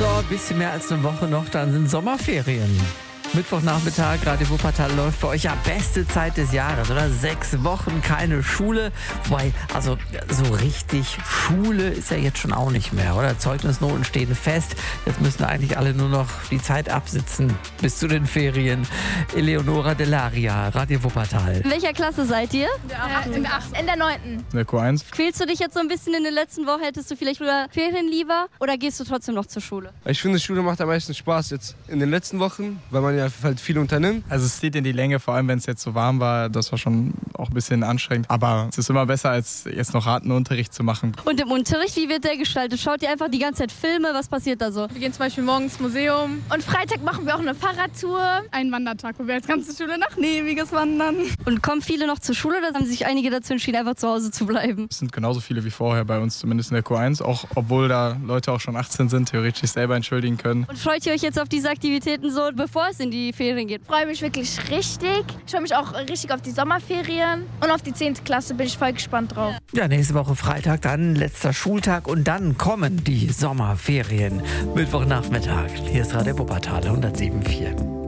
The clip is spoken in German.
So, ein bisschen mehr als eine Woche noch, dann sind Sommerferien. Mittwochnachmittag, Radio Wuppertal läuft bei euch ja beste Zeit des Jahres, oder? 6 Wochen keine Schule. Wobei, also so richtig Schule ist ja jetzt schon auch nicht mehr, oder? Zeugnisnoten stehen fest. Jetzt müssen eigentlich alle nur noch die Zeit absitzen bis zu den Ferien. Eleonora Delaria, Radio Wuppertal. In welcher Klasse seid ihr? In der 9. In der Q1. Quälst du dich jetzt so ein bisschen in der letzten Woche? Hättest du vielleicht lieber Ferien lieber? Oder gehst du trotzdem noch zur Schule? Ich finde, Schule macht am meisten Spaß jetzt in den letzten Wochen, weil man ja halt viel unternimmt. Also es zieht in die Länge, vor allem wenn es jetzt so warm war. Das war schon auch ein bisschen anstrengend. Aber es ist immer besser, als jetzt noch harten Unterricht zu machen. Und im Unterricht, wie wird der gestaltet? Schaut ihr einfach die ganze Zeit Filme? Was passiert da so? Wir gehen zum Beispiel morgens ins Museum. Und Freitag machen wir auch eine Fahrradtour. Einen Wandertag, wo wir als ganze Schule nach Neviges wandern. Und kommen viele noch zur Schule oder haben sich einige dazu entschieden, einfach zu Hause zu bleiben? Es sind genauso viele wie vorher bei uns, zumindest in der Q1. Auch obwohl da Leute auch schon 18 sind, theoretisch sich selber entschuldigen können. Und freut ihr euch jetzt auf diese Aktivitäten so, bevor es in die Ferien geht? Ich freue mich wirklich richtig. Ich freue mich auch richtig auf die Sommerferien. Und auf die 10. Klasse bin ich voll gespannt drauf. Ja, nächste Woche Freitag, dann letzter Schultag und dann kommen die Sommerferien. Mittwochnachmittag. Hier ist Radio Wuppertal 107.4.